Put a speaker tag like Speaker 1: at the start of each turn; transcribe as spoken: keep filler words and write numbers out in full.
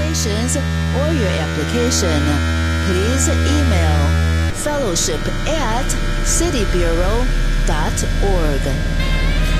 Speaker 1: donations or your application, please email fellowship at citybureau dot org.